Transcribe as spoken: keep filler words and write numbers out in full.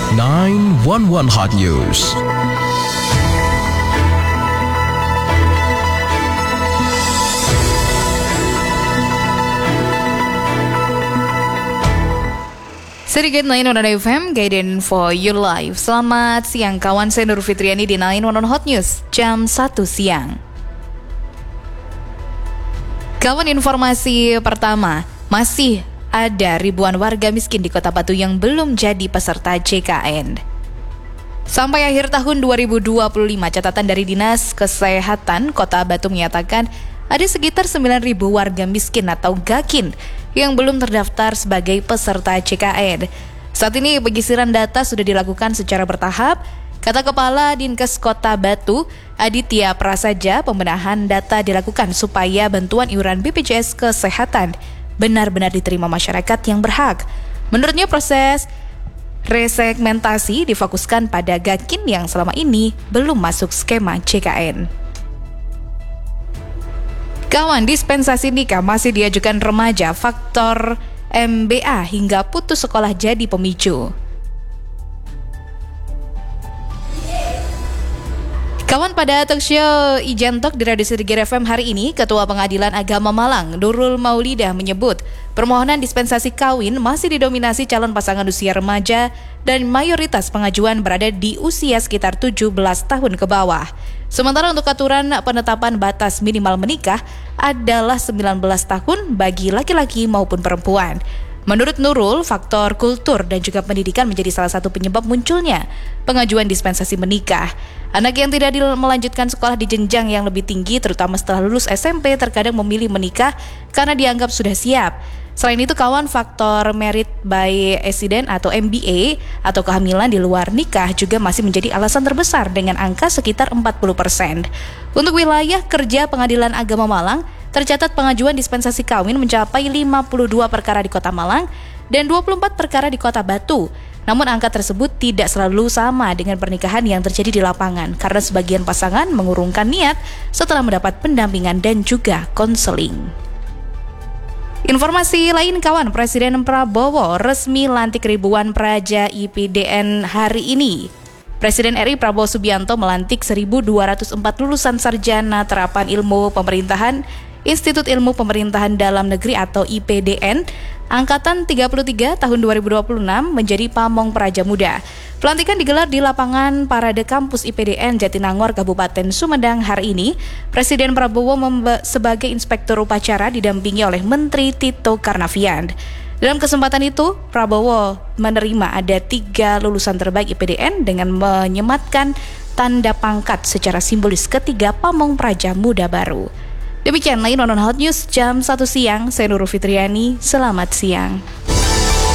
sembilan satu satu Hot News. Sedikit sembilan satu satu F M, Guidance for Your Life. Selamat siang kawan, saya Nur Fitriani di sembilan satu satu Hot News, jam satu siang. Kawan, informasi pertama, masih ada ribuan warga miskin di Kota Batu yang belum jadi peserta J K N. Sampai akhir tahun dua ribu dua puluh lima, catatan dari Dinas Kesehatan Kota Batu menyatakan ada sekitar sembilan ribu warga miskin atau gakin yang belum terdaftar sebagai peserta J K N. Saat ini penyisiran data sudah dilakukan secara bertahap. Kata Kepala Dinkes Kota Batu, Aditya Prasaja, pembenahan data dilakukan supaya bantuan iuran B P J S Kesehatan benar-benar diterima masyarakat yang berhak. Menurutnya, proses resegmentasi difokuskan pada gakin yang selama ini belum masuk skema J K N. Kawan, dispensasi nikah masih diajukan remaja, faktor M B A hingga putus sekolah jadi pemicu. Kawan, pada talk show Ijan Talk di Radio Sirigir F M hari ini, Ketua Pengadilan Agama Malang, Nurul Maulidah, menyebut permohonan dispensasi kawin masih didominasi calon pasangan usia remaja dan mayoritas pengajuan berada di usia sekitar tujuh belas tahun ke bawah. Sementara untuk aturan penetapan batas minimal menikah adalah sembilan belas tahun bagi laki-laki maupun perempuan. Menurut Nurul, faktor kultur dan juga pendidikan menjadi salah satu penyebab munculnya pengajuan dispensasi menikah. Anak yang tidak melanjutkan sekolah di jenjang yang lebih tinggi, terutama setelah lulus S M P, terkadang memilih menikah karena dianggap sudah siap. Selain itu, kawan, faktor merit by accident atau M B A atau kehamilan di luar nikah juga masih menjadi alasan terbesar dengan angka sekitar empat puluh persen. Untuk wilayah kerja Pengadilan Agama Malang, tercatat pengajuan dispensasi kawin mencapai lima puluh dua perkara di Kota Malang dan dua puluh empat perkara di Kota Batu. Namun angka tersebut tidak selalu sama dengan pernikahan yang terjadi di lapangan karena sebagian pasangan mengurungkan niat setelah mendapat pendampingan dan juga konseling. Informasi lain, kawan, Presiden Prabowo resmi lantik ribuan praja I P D N hari ini. Presiden R I Prabowo Subianto melantik seribu dua ratus empat lulusan sarjana terapan ilmu pemerintahan Institut Ilmu Pemerintahan Dalam Negeri atau I P D N Angkatan tiga puluh tiga tahun dua ribu dua puluh enam menjadi pamong praja muda. Pelantikan digelar di lapangan Parade Kampus I P D N Jatinangor, Kabupaten Sumedang hari ini. Presiden Prabowo membe- sebagai inspektur upacara didampingi oleh Menteri Tito Karnavian. Dalam kesempatan itu, Prabowo menerima ada tiga lulusan terbaik I P D N dengan menyematkan tanda pangkat secara simbolis ketiga pamong praja muda baru. Demikian lain Nonon Hot News jam satu siang, saya Nurul Fitriani, selamat siang.